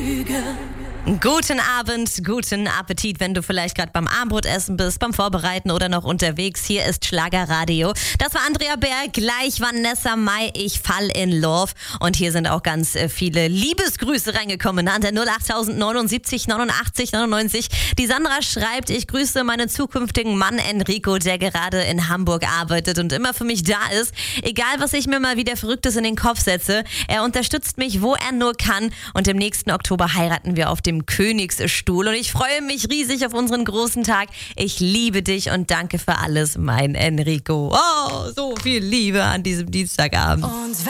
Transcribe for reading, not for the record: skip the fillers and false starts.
Lüge. Guten Abend, guten Appetit, wenn du vielleicht gerade beim Abendbrotessen bist, beim Vorbereiten oder noch unterwegs. Hier ist Schlagerradio. Das war Andrea Berg, gleich Vanessa Mai, ich fall in love. Und hier sind auch ganz viele Liebesgrüße reingekommen an der 08079 89 99. Die Sandra schreibt, ich grüße meinen zukünftigen Mann Enrico, der gerade in Hamburg arbeitet und immer für mich da ist. Egal, was ich mir mal wieder Verrücktes in den Kopf setze, er unterstützt mich, wo er nur kann. Und im nächsten Oktober heiraten wir auf dem Königsstuhl und ich freue mich riesig auf unseren großen Tag. Ich liebe dich und danke für alles, mein Enrico. Oh, so viel Liebe an diesem Dienstagabend. Und